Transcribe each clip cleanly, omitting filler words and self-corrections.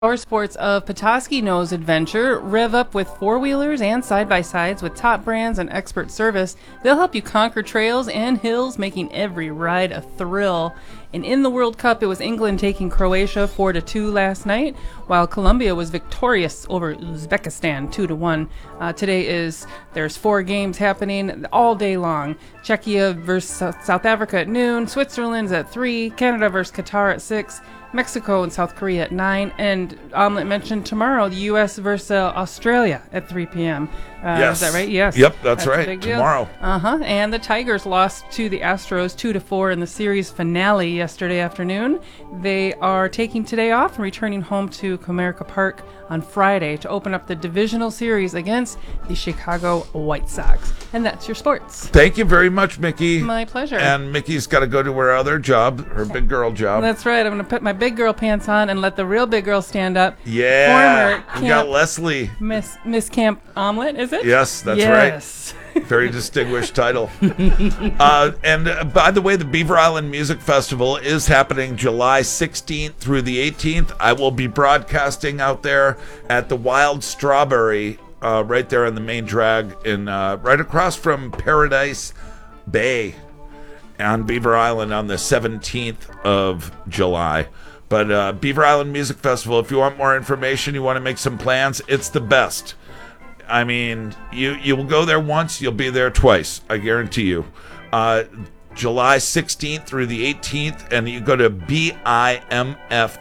Power Sports of Petoskey knows adventure. Rev up with four-wheelers and side-by-sides with top brands and expert service. They'll help you conquer trails and hills, making every ride a thrill. And in the World Cup, it was England taking Croatia 4-2 last night, while Colombia was victorious over Uzbekistan 2-1. There's 4 games happening all day long. Czechia versus South Africa at noon, Switzerland's at 3, Canada versus Qatar at 6, Mexico and South Korea at 9, and Omelette mentioned tomorrow, the U.S. versus Australia at 3 p.m. Yes. Is that right? Yes. Yep, that's right. Tomorrow. And the Tigers lost to the Astros 2-4 in the series finale yesterday afternoon. They are taking today off and returning home to Comerica Park on Friday to open up the divisional series against the Chicago White Sox. And that's your sports. Thank you very much, Mickey. My pleasure. And Mickey's got to go to her other job, her big girl job. That's right. I'm going to put my big girl pants on and let the real big girl stand up. Yeah. Former we got Leslie. Miss Camp Omelette, is it? Yes, that's right. Very distinguished title. And by the way, the Beaver Island Music Festival is happening July 16th through the 18th. I will be broadcasting out there at the Wild Strawberry, right there in the main drag, right across from Paradise Bay on Beaver Island on the 17th of July. But Beaver Island Music Festival, if you want more information, you want to make some plans, it's the best. I mean, you will go there once, you'll be there twice, I guarantee you. July 16th through the 18th, and you go to BIMF.net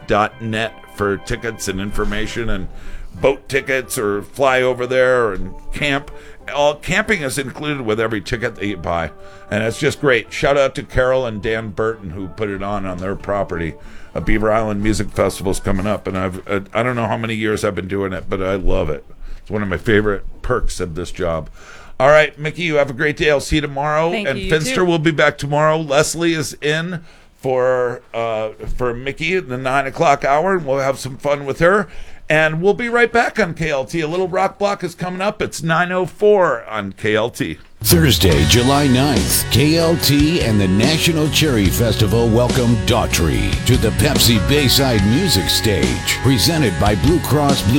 for tickets and information and boat tickets or fly over there and camp. Camping is included with every ticket that you buy, and it's just great. Shout out to Carol and Dan Burton who put it on their property. A Beaver Island Music Festival is coming up, and I don't know how many years I've been doing it, but I love it. It's one of my favorite perks of this job. All right, Mickey, you have a great day. I'll see you tomorrow. Thank and you, Finster will be back tomorrow. Leslie is in for Mickey at the 9 o'clock hour, and we'll have some fun with her. And we'll be right back on KLT. A little rock block is coming up. It's 9:04 on KLT. Thursday, July 9th, KLT and the National Cherry Festival welcome Daughtry to the Pepsi Bayside Music Stage, presented by Blue Cross Blue